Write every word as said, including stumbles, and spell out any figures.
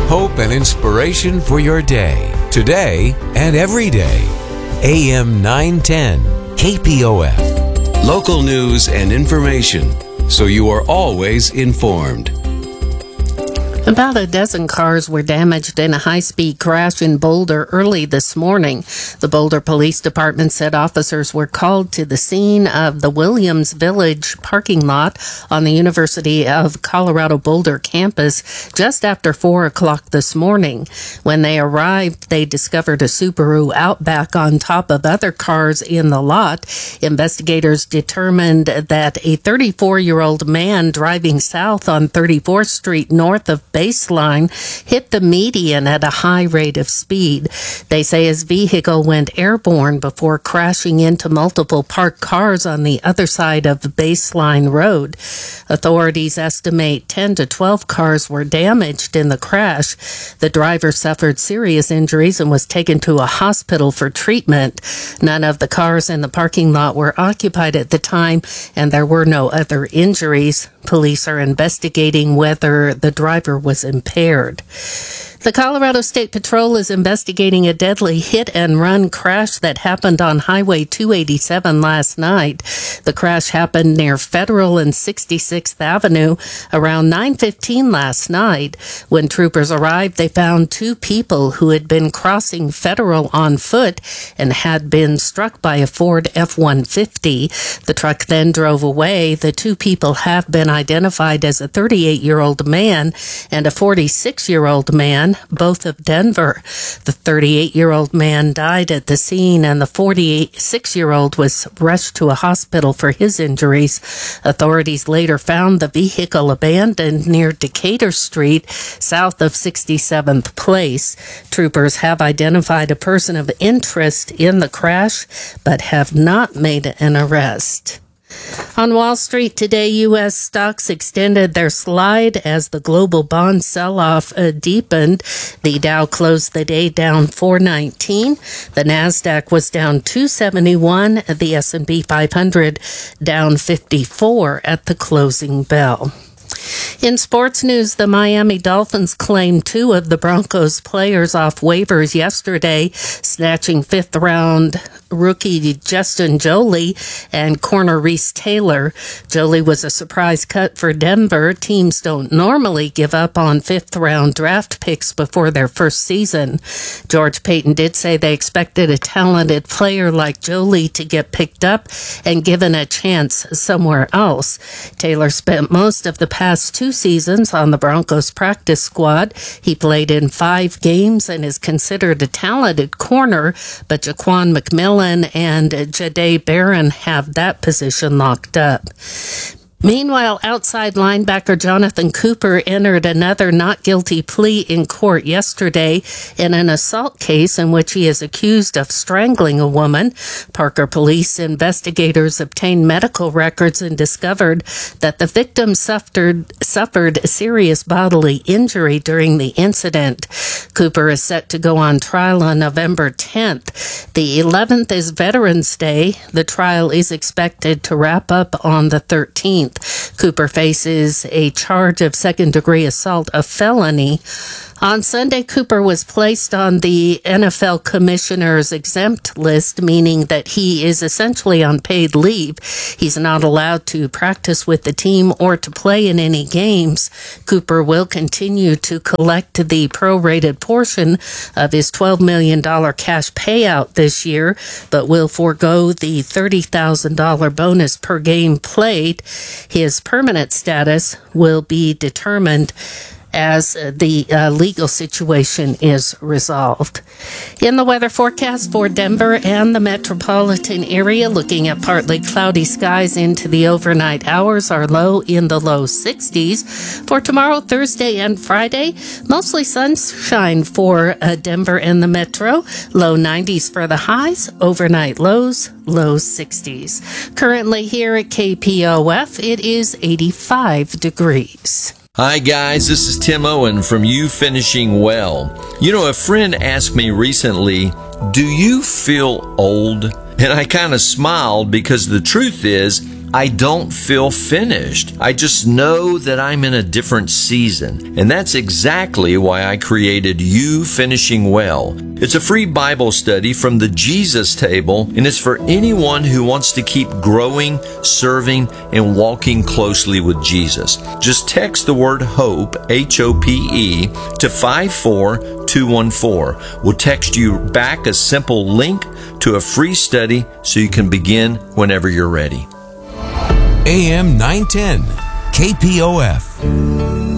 hope and inspiration for your day, today and every day. A M nine ten, K P O F. Local news and information, so you are always informed. About a dozen cars were damaged in a high-speed crash in Boulder early this morning. The Boulder Police Department said officers were called to the scene of the Williams Village parking lot on the University of Colorado Boulder campus just after four o'clock this morning. When they arrived, they discovered a Subaru Outback on top of other cars in the lot. Investigators determined that a thirty-four-year-old man driving south on thirty-fourth Street north of Baseline hit the median at a high rate of speed. They say his vehicle went airborne before crashing into multiple parked cars on the other side of Baseline Road. Authorities estimate ten to twelve cars were damaged in the crash. The driver suffered serious injuries and was taken to a hospital for treatment. None of the cars in the parking lot were occupied at the time, and there were no other injuries. Police are investigating whether the driver was impaired. The Colorado State Patrol is investigating a deadly hit-and-run crash that happened on Highway two eighty-seven last night. The crash happened near Federal and sixty-sixth Avenue around nine fifteen last night. When troopers arrived, they found two people who had been crossing Federal on foot and had been struck by a Ford F one fifty. The truck then drove away. The two people have been identified as a thirty-eight-year-old man and a forty-six-year-old man, both of Denver. The thirty-eight-year-old man died at the scene, and the forty-six-year-old was rushed to a hospital for his injuries. Authorities later found the vehicle abandoned near Decatur Street, south of sixty-seventh Place. Troopers have identified a person of interest in the crash, but have not made an arrest. On Wall Street today, U S stocks extended their slide as the global bond sell-off uh, deepened. The Dow closed the day down four nineteen. The Nasdaq was down two seventy-one. The S and P five hundred down fifty-four at the closing bell. In sports news, the Miami Dolphins claimed two of the Broncos players off waivers yesterday, snatching fifth-round rookie Justin Joly and corner Reese Taylor. Joly was a surprise cut for Denver. Teams don't normally give up on fifth-round draft picks before their first season. George Payton did say they expected a talented player like Joly to get picked up and given a chance somewhere else. Taylor spent most of the past two seasons on the Broncos practice squad. He played in five games and is considered a talented corner, but Jaquan McMillan and Jahdae Barron have that position locked up. Meanwhile, outside linebacker Jonathan Cooper entered another not guilty plea in court yesterday in an assault case in which he is accused of strangling a woman. Parker police investigators obtained medical records and discovered that the victim suffered, suffered serious bodily injury during the incident. Cooper is set to go on trial on November tenth. The eleventh is Veterans Day. The trial is expected to wrap up on the thirteenth. Cooper faces a charge of second-degree assault, a felony. On Sunday, Cooper was placed on the N F L commissioner's exempt list, meaning that he is essentially on paid leave. He's not allowed to practice with the team or to play in any games. Cooper will continue to collect the prorated portion of his twelve million dollars cash payout this year, but will forego the thirty thousand dollars bonus per game played. His permanent status will be determined as the uh, legal situation is resolved. In the weather forecast for Denver and the metropolitan area, looking at partly cloudy skies into the overnight hours, our low in the low sixties. For tomorrow, Thursday, and Friday, mostly sunshine for uh, Denver and the metro, low nineties for the highs, overnight lows, low sixties. Currently here at K P O F, it is eighty-five degrees. Hi guys, this is Tim Owen from You Finishing Well. You know, a friend asked me recently, do you feel old? And I kind of smiled because the truth is, I don't feel finished. I just know that I'm in a different season. And that's exactly why I created You Finishing Well. It's a free Bible study from the Jesus Table, and it's for anyone who wants to keep growing, serving, and walking closely with Jesus. Just text the word HOPE, H O P E, to five four two one four. We'll text you back a simple link to a free study so you can begin whenever you're ready. A M nine ten, K P O F.